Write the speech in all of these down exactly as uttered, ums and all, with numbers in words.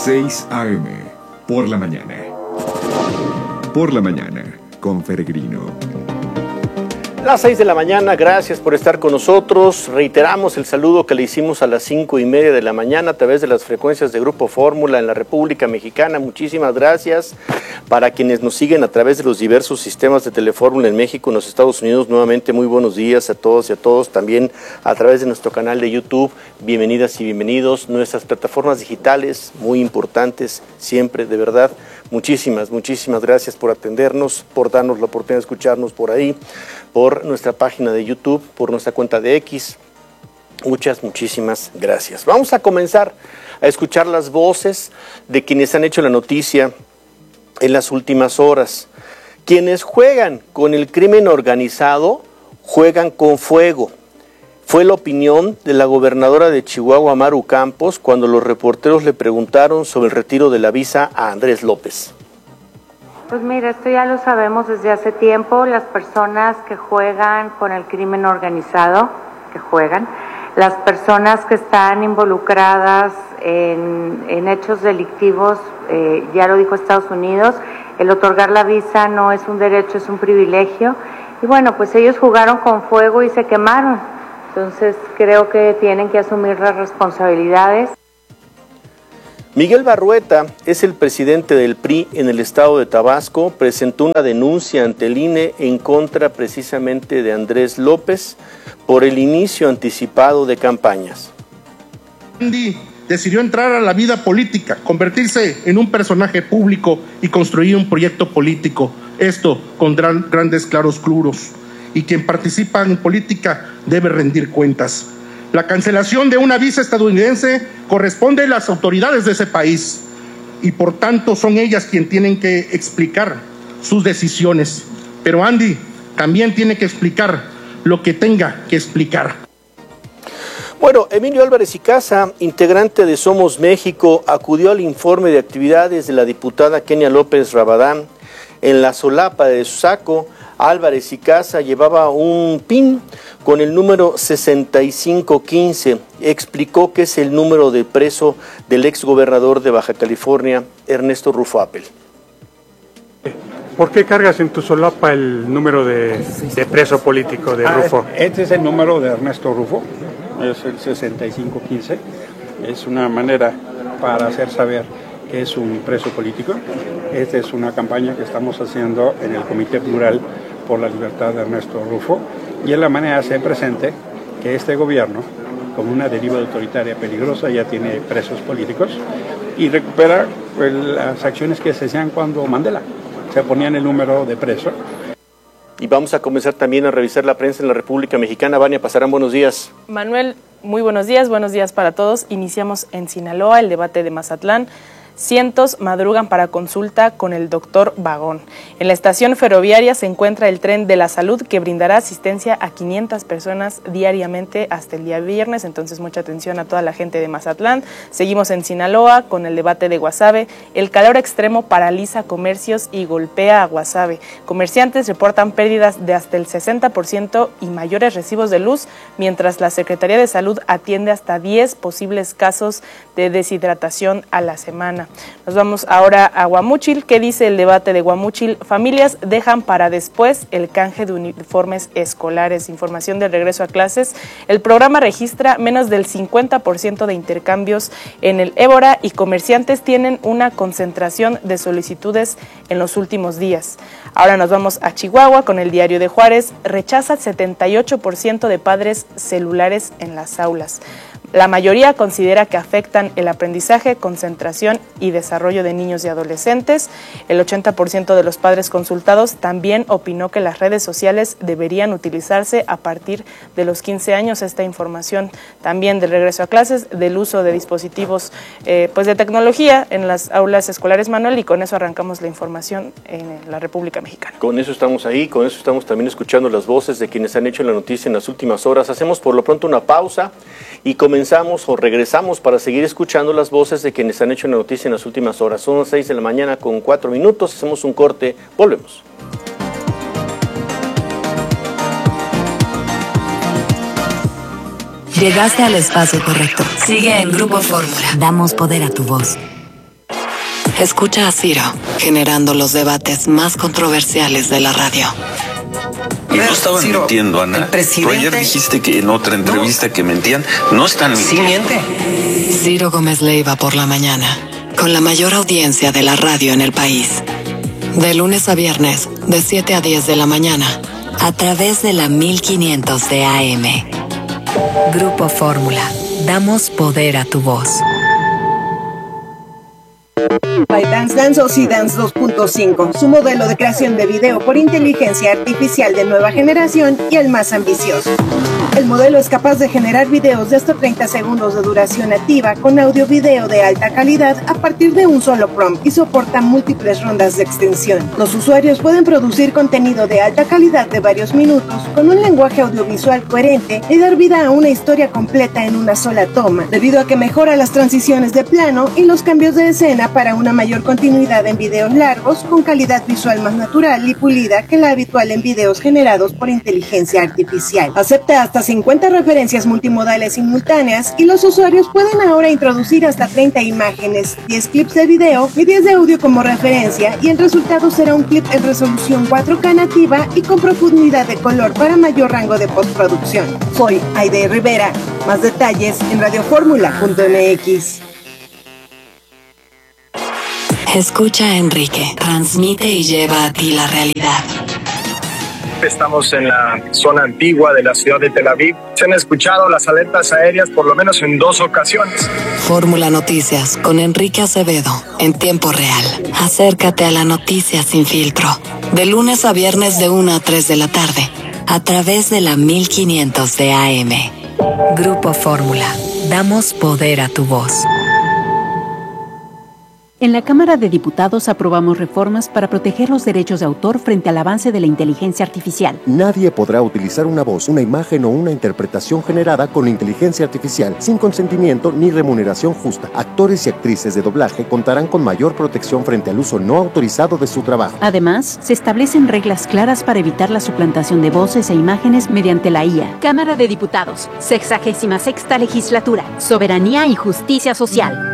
seis a eme, por la mañana. Por la mañana, con Peregrino. Las seis de la mañana, gracias por estar con nosotros. Reiteramos el saludo que le hicimos a las cinco y media de la mañana a través de las frecuencias de Grupo Fórmula en la República Mexicana. Muchísimas gracias. Para quienes nos siguen a través de los diversos sistemas de Telefórmula en México, en los Estados Unidos, nuevamente muy buenos días a todos y a todos. También a través de nuestro canal de YouTube, bienvenidas y bienvenidos. Nuestras plataformas digitales, muy importantes, siempre, de verdad. Muchísimas, muchísimas gracias por atendernos, por darnos la oportunidad de escucharnos por ahí, por nuestra página de YouTube, por nuestra cuenta de X. Muchas, muchísimas gracias. Vamos a comenzar a escuchar las voces de quienes han hecho la noticia en las últimas horas. Quienes juegan con el crimen organizado, juegan con fuego. Fue la opinión de la gobernadora de Chihuahua, Maru Campos, cuando los reporteros le preguntaron sobre el retiro de la visa a Andrés López. Pues mira, esto ya lo sabemos desde hace tiempo. Las personas que juegan con el crimen organizado, que juegan, las personas que están involucradas en, en hechos delictivos, eh, ya lo dijo Estados Unidos, el otorgar la visa no es un derecho, es un privilegio. Y bueno, pues ellos jugaron con fuego y se quemaron. Entonces creo que tienen que asumir las responsabilidades. Miguel Barrueta es el presidente del P R I en el estado de Tabasco. Presentó una denuncia ante el I N E en contra precisamente de Andrés López por el inicio anticipado de campañas. Andy decidió entrar a la vida política, convertirse en un personaje público y construir un proyecto político. Esto con gran, grandes claroscuros. Y quien participa en política debe rendir cuentas. La cancelación de una visa estadounidense corresponde a las autoridades de ese país y por tanto son ellas quienes tienen que explicar sus decisiones. Pero Andy también tiene que explicar lo que tenga que explicar. Bueno, Emilio Álvarez y Casa, integrante de Somos México, acudió al informe de actividades de la diputada Kenia López Rabadán. En la solapa de su saco, Álvarez y Casa llevaba un pin con el número sesenta y cinco quince. Explicó que es el número de preso del exgobernador de Baja California, Ernesto Rufo Appel. ¿Por qué cargas en tu solapa el número de, de preso político de Rufo? Ah, este es el número de Ernesto Rufo, es el sesenta y cinco quince. Es una manera para hacer saber que es un preso político. Esta es una campaña que estamos haciendo en el Comité Plural por la Libertad de Ernesto Rufo, y es la manera de hacer presente que este gobierno, como una deriva autoritaria peligrosa, ya tiene presos políticos y recupera pues, las acciones que se hacían cuando Mandela se ponían el número de preso. Y vamos a comenzar también a revisar la prensa en la República Mexicana. Vania Pasarán, buenos días. Manuel, muy buenos días, buenos días para todos. Iniciamos en Sinaloa el debate de Mazatlán. Cientos madrugan para consulta con el doctor Vagón. En la estación ferroviaria se encuentra el tren de la salud que brindará asistencia a quinientas personas diariamente hasta el día viernes, entonces mucha atención a toda la gente de Mazatlán. Seguimos en Sinaloa con el debate de Guasave. El calor extremo paraliza comercios y golpea a Guasave. Comerciantes reportan pérdidas de hasta el sesenta por ciento y mayores recibos de luz, mientras la Secretaría de Salud atiende hasta diez posibles casos de deshidratación a la semana. Nos vamos ahora a Guamúchil. ¿Qué dice el debate de Guamúchil? Familias dejan para después el canje de uniformes escolares. Información del regreso a clases. El programa registra menos del cincuenta por ciento de intercambios en el Ébora y comerciantes tienen una concentración de solicitudes en los últimos días. Ahora nos vamos a Chihuahua con el Diario de Juárez. Rechaza setenta y ocho por ciento de padres celulares en las aulas. La mayoría considera que afectan el aprendizaje, concentración y desarrollo de niños y adolescentes. El ochenta por ciento de los padres consultados también opinó que las redes sociales deberían utilizarse a partir de los quince años. Esta información también del regreso a clases, del uso de dispositivos eh, pues de tecnología en las aulas escolares, Manuel, y con eso arrancamos la información en la República Mexicana. Con eso estamos ahí, con eso estamos también escuchando las voces de quienes han hecho la noticia en las últimas horas. Hacemos por lo pronto una pausa y comenzamos Comenzamos o regresamos para seguir escuchando las voces de quienes han hecho la noticia en las últimas horas. Son las seis de la mañana con cuatro minutos, hacemos un corte, volvemos. Llegaste al espacio correcto. Sigue en Grupo Fórmula. Damos poder a tu voz. Escucha a Ciro, generando los debates más controversiales de la radio. Y no estaban Ciro, mintiendo, Ana. Tú ayer dijiste que en otra entrevista no. que mentían. No están mintiendo. Sí miente. Ciro Gómez Leiva por la mañana, con la mayor audiencia de la radio en el país. De lunes a viernes, de siete a diez de la mañana, a través de la mil quinientos de A M. Grupo Fórmula. Damos poder a tu voz. ByteDance lanzó C-Dance dos punto cinco, su modelo de creación de video por inteligencia artificial de nueva generación y el más ambicioso. El modelo es capaz de generar videos de hasta treinta segundos de duración nativa con audio-video de alta calidad a partir de un solo prompt y soporta múltiples rondas de extensión. Los usuarios pueden producir contenido de alta calidad de varios minutos con un lenguaje audiovisual coherente y dar vida a una historia completa en una sola toma, debido a que mejora las transiciones de plano y los cambios de escena para una mayor continuidad en videos largos con calidad visual más natural y pulida que la habitual en videos generados por inteligencia artificial. Acepta hasta cincuenta referencias multimodales simultáneas y los usuarios pueden ahora introducir hasta treinta imágenes, diez clips de video y diez de audio como referencia, y el resultado será un clip en resolución cuatro K nativa y con profundidad de color para mayor rango de postproducción. Soy Aide Rivera. Más detalles en radioformula punto m x. Escucha a Enrique, transmite y lleva a ti la realidad. Estamos en la zona antigua de la ciudad de Tel Aviv. Se han escuchado las alertas aéreas por lo menos en dos ocasiones. Fórmula Noticias con Enrique Acevedo, en tiempo real. Acércate a la noticia sin filtro. De lunes a viernes de una a tres de la tarde, a través de la mil quinientos de A M. Grupo Fórmula. Damos poder a tu voz. En la Cámara de Diputados aprobamos reformas para proteger los derechos de autor frente al avance de la inteligencia artificial. Nadie podrá utilizar una voz, una imagen o una interpretación generada con inteligencia artificial sin consentimiento ni remuneración justa. Actores y actrices de doblaje contarán con mayor protección frente al uso no autorizado de su trabajo. Además, se establecen reglas claras para evitar la suplantación de voces e imágenes mediante la I A. Cámara de Diputados, sexagésima sexta legislatura, soberanía y justicia social.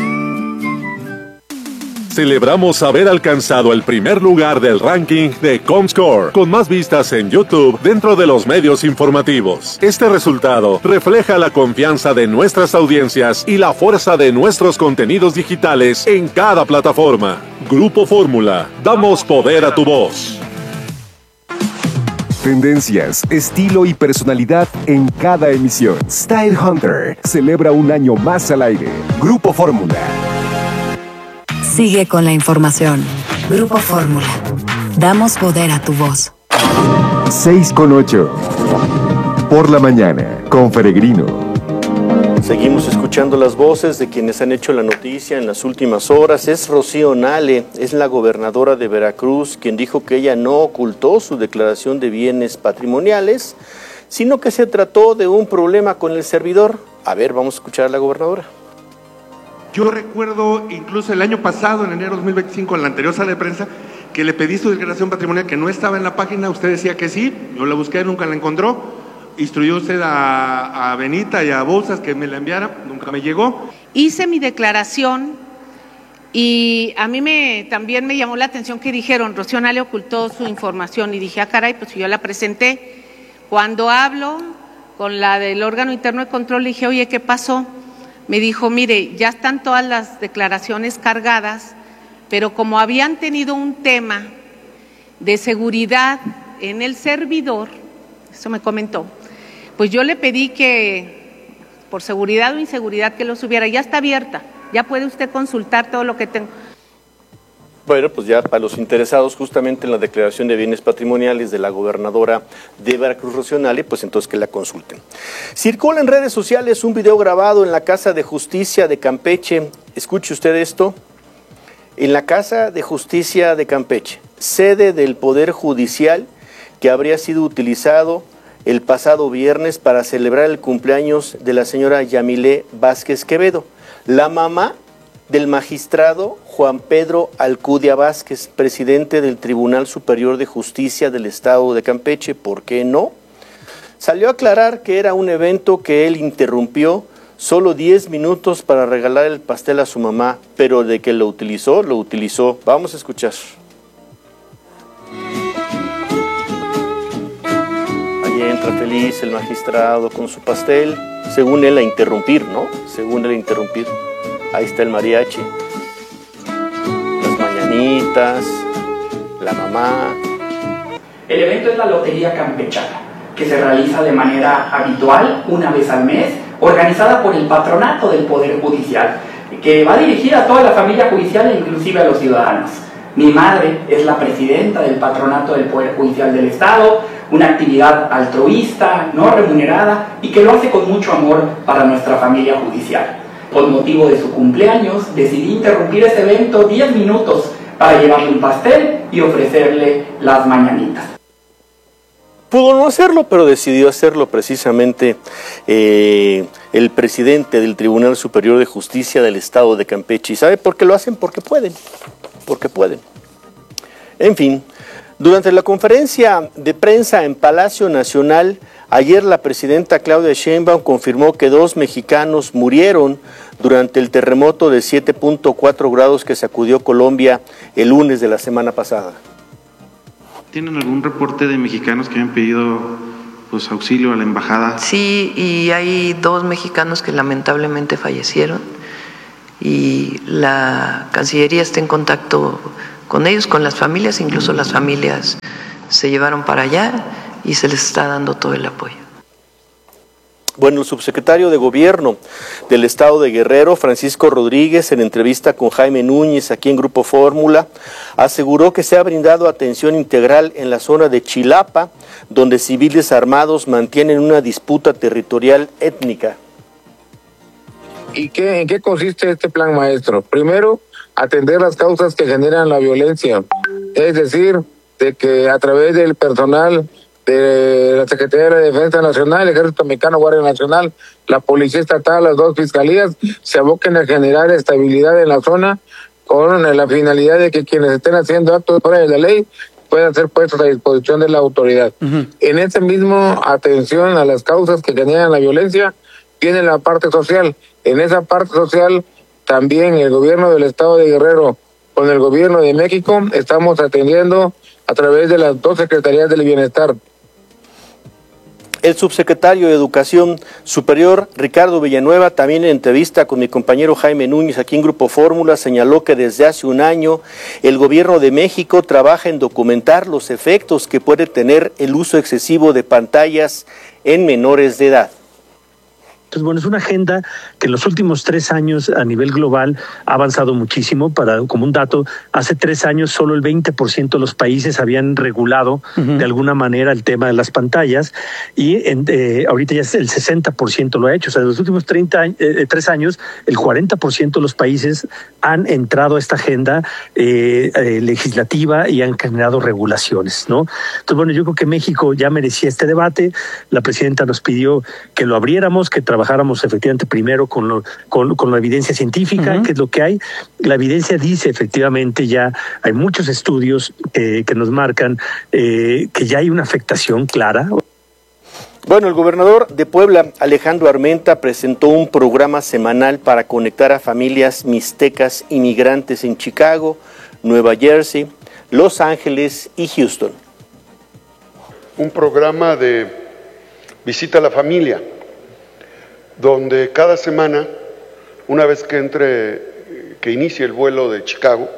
Celebramos haber alcanzado el primer lugar del ranking de Comscore, con más vistas en YouTube dentro de los medios informativos. Este resultado refleja la confianza de nuestras audiencias y la fuerza de nuestros contenidos digitales en cada plataforma. Grupo Fórmula, damos poder a tu voz. Tendencias, estilo y personalidad en cada emisión. Style Hunter celebra un año más al aire. Grupo Fórmula. Sigue con la información. Grupo Fórmula. Damos poder a tu voz. seis con ocho. Por la mañana, con Peregrino. Seguimos escuchando las voces de quienes han hecho la noticia en las últimas horas. Es Rocío Nale, es la gobernadora de Veracruz, quien dijo que ella no ocultó su declaración de bienes patrimoniales, sino que se trató de un problema con el servidor. A ver, vamos a escuchar a la gobernadora. Yo recuerdo incluso el año pasado, en enero de dos mil veinticinco, en la anterior sala de prensa, que le pedí su declaración patrimonial que no estaba en la página, usted decía que sí, yo la busqué, nunca la encontró, instruyó usted a, a Benita y a Bolsas que me la enviara, nunca me llegó. Hice mi declaración y a mí me también me llamó la atención que dijeron, Rocío Nale ocultó su información, y dije, ah caray, pues yo la presenté. Cuando hablo con la del órgano interno de control, le dije, oye, ¿qué pasó? Me dijo, mire, ya están todas las declaraciones cargadas, pero como habían tenido un tema de seguridad en el servidor, eso me comentó, pues yo le pedí que, por seguridad o inseguridad, que lo subiera. Ya está abierta, ya puede usted consultar todo lo que tengo. Bueno, pues ya para los interesados justamente en la declaración de bienes patrimoniales de la gobernadora de Veracruz, Rocío Nale, pues entonces que la consulten. Circula en redes sociales un video grabado en la Casa de Justicia de Campeche. Escuche usted esto. En la Casa de Justicia de Campeche, sede del Poder Judicial, que habría sido utilizado el pasado viernes para celebrar el cumpleaños de la señora Yamilé Vázquez Quevedo, la mamá del magistrado Juan Pedro Alcudia Vázquez, presidente del Tribunal Superior de Justicia del Estado de Campeche. ¿Por qué no? Salió a aclarar que era un evento que él interrumpió Solo diez minutos para regalar el pastel a su mamá, pero de que lo utilizó, lo utilizó. Vamos a escuchar. Allí entra feliz el magistrado con su pastel, según él a interrumpir, ¿no? Según él a interrumpir. Ahí está el mariachi, las mañanitas, la mamá. El evento es la Lotería Campechana, que se realiza de manera habitual, una vez al mes, organizada por el Patronato del Poder Judicial, que va dirigida a toda la familia judicial e inclusive a los ciudadanos. Mi madre es la presidenta del Patronato del Poder Judicial del Estado, una actividad altruista, no remunerada, y que lo hace con mucho amor para nuestra familia judicial. Con motivo de su cumpleaños, decidí interrumpir ese evento diez minutos para llevarle un pastel y ofrecerle las mañanitas. Pudo no hacerlo, pero decidió hacerlo precisamente eh, el presidente del Tribunal Superior de Justicia del Estado de Campeche. ¿Y sabe por qué lo hacen? Porque pueden, porque pueden. En fin, durante la conferencia de prensa en Palacio Nacional, ayer la presidenta Claudia Sheinbaum confirmó que dos mexicanos murieron durante el terremoto de siete punto cuatro grados que sacudió Colombia el lunes de la semana pasada. ¿Tienen algún reporte de mexicanos que han pedido pues, auxilio a la embajada? Sí, y hay dos mexicanos que lamentablemente fallecieron y la Cancillería está en contacto con ellos, con las familias, incluso las familias se llevaron para allá y se les está dando todo el apoyo. Bueno, el subsecretario de Gobierno del Estado de Guerrero, Francisco Rodríguez, en entrevista con Jaime Núñez aquí en Grupo Fórmula, aseguró que se ha brindado atención integral en la zona de Chilapa, donde civiles armados mantienen una disputa territorial étnica. ¿Y qué, en qué consiste este plan maestro? Primero, atender las causas que generan la violencia, es decir, de que a través del personal de la Secretaría de la Defensa Nacional, el Ejército Mexicano, Guardia Nacional, la Policía Estatal, las dos fiscalías, se aboquen a generar estabilidad en la zona con la finalidad de que quienes estén haciendo actos fuera de la ley puedan ser puestos a disposición de la autoridad. Uh-huh. En ese mismo atención a las causas que generan la violencia, viene la parte social. En esa parte social, también el gobierno del Estado de Guerrero con el gobierno de México estamos atendiendo a través de las dos secretarías del bienestar. El subsecretario de Educación Superior, Ricardo Villanueva, también en entrevista con mi compañero Jaime Núñez aquí en Grupo Fórmula, señaló que desde hace un año el gobierno de México trabaja en documentar los efectos que puede tener el uso excesivo de pantallas en menores de edad. Entonces, bueno, es una agenda que en los últimos tres años a nivel global ha avanzado muchísimo. Para, como un dato, hace tres años solo el veinte por ciento de los países habían regulado uh-huh. de alguna manera el tema de las pantallas y en, eh, ahorita ya el sesenta por ciento lo ha hecho. O sea, en los últimos treinta, eh, tres años el cuarenta por ciento de los países han entrado a esta agenda eh, eh, legislativa y han generado regulaciones, ¿no? Entonces, bueno, yo creo que México ya merecía este debate. La presidenta nos pidió que lo abriéramos, que trabajáramos efectivamente primero con, lo, con, con la evidencia científica, uh-huh. que es lo que hay. La evidencia dice efectivamente ya, hay muchos estudios eh, que nos marcan eh, que ya hay una afectación clara. Bueno, el gobernador de Puebla, Alejandro Armenta, presentó un programa semanal para conectar a familias mixtecas inmigrantes en Chicago, Nueva Jersey, Los Ángeles y Houston. Un programa de visita a la familia, donde cada semana, una vez que entre, que inicie el vuelo de Chicago,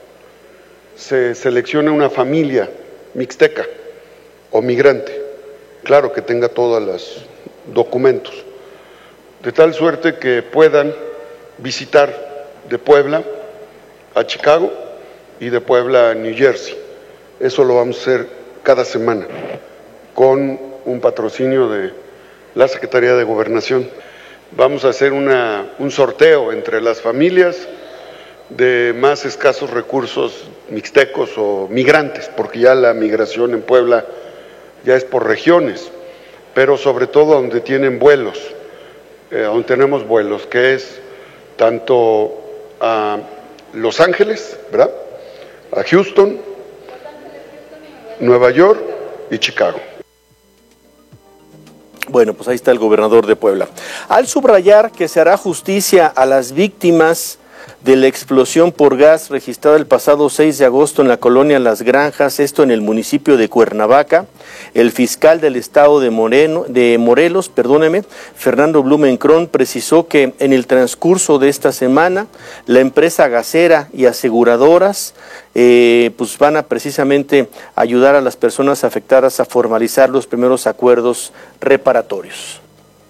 se selecciona una familia mixteca o migrante, claro que tenga todos los documentos, de tal suerte que puedan visitar de Puebla a Chicago y de Puebla a New Jersey. Eso lo vamos a hacer cada semana, con un patrocinio de la Secretaría de Gobernación. Vamos a hacer una, un sorteo entre las familias de más escasos recursos mixtecos o migrantes, porque ya la migración en Puebla ya es por regiones, pero sobre todo donde tienen vuelos, eh, donde tenemos vuelos, que es tanto a Los Ángeles, ¿verdad?, a Houston, Nueva York y Chicago. Bueno, pues ahí está el gobernador de Puebla. Al subrayar que se hará justicia a las víctimas de la explosión por gas registrada el pasado seis de agosto en la colonia Las Granjas, esto en el municipio de Cuernavaca, el fiscal del estado de, Moreno, de Morelos, perdóneme, Fernando Blumenkron, precisó que en el transcurso de esta semana la empresa gasera y aseguradoras eh, pues van a precisamente ayudar a las personas afectadas a formalizar los primeros acuerdos reparatorios.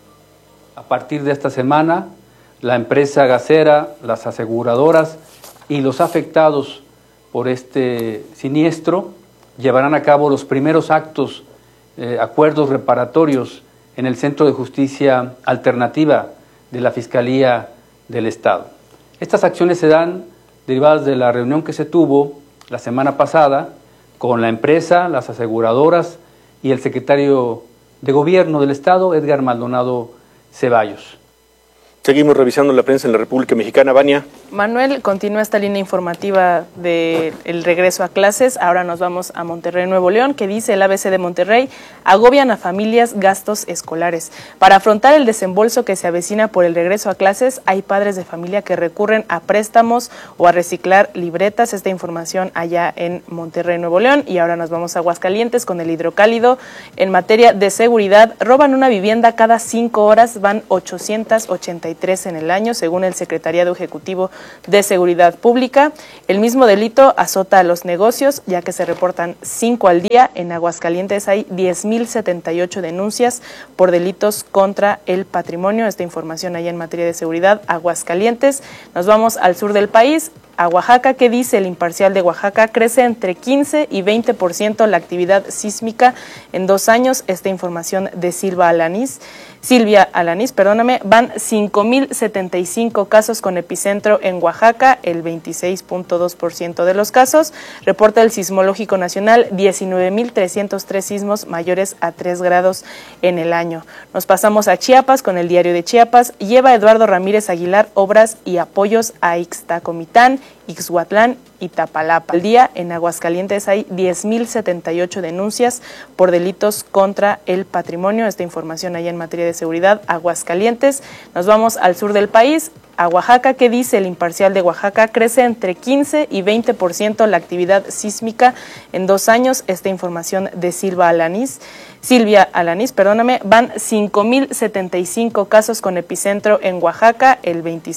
A partir de esta semana, la empresa gasera, las aseguradoras y los afectados por este siniestro llevarán a cabo los primeros actos, eh, acuerdos reparatorios en el Centro de Justicia Alternativa de la Fiscalía del Estado. Estas acciones se dan derivadas de la reunión que se tuvo la semana pasada con la empresa, las aseguradoras y el secretario de Gobierno del Estado, Edgar Maldonado Ceballos. Seguimos revisando la prensa en la República Mexicana. Vania. Manuel, continúa esta línea informativa del regreso a clases. Ahora nos vamos a Monterrey, Nuevo León, que dice el A B C de Monterrey: agobian a familias gastos escolares. Para afrontar el desembolso que se avecina por el regreso a clases, hay padres de familia que recurren a préstamos o a reciclar libretas. Esta información allá en Monterrey, Nuevo León. Y ahora nos vamos a Aguascalientes con el hidrocálido. En materia de seguridad, roban una vivienda cada cinco horas, van ochocientas ochenta y tres en el año, según el Secretariado Ejecutivo de Seguridad Pública. El mismo delito azota a los negocios, ya que se reportan cinco al día. En Aguascalientes hay diez mil setenta y ocho denuncias por delitos contra el patrimonio. Esta información allá en materia de seguridad, Aguascalientes. Nos vamos al sur del país. A Oaxaca, ¿qué dice el Imparcial de Oaxaca? Crece entre quince y veinte por ciento la actividad sísmica en dos años. Esta información de Silva Alanís. Silvia Alanís, perdóname, van cinco mil setenta y cinco casos con epicentro en Oaxaca, el veintiséis punto dos por ciento de los casos. Reporta el Sismológico Nacional diecinueve mil trescientos tres sismos mayores a tres grados en el año. Nos pasamos a Chiapas con el Diario de Chiapas. Lleva Eduardo Ramírez Aguilar obras y apoyos a Ixtacomitán, Ixhuatlán y Tapalapa. Al día en Aguascalientes hay diez mil setenta y ocho denuncias por delitos contra el patrimonio. Esta información allá en materia de seguridad, Aguascalientes. Nos vamos al sur del país. A Oaxaca, ¿qué dice el Imparcial de Oaxaca? Crece entre quince y veinte por ciento la actividad sísmica en dos años. Esta información de Silva Alanís. Silvia Alanís, perdóname, van cinco mil setenta y cinco casos con epicentro en Oaxaca, el veintiséis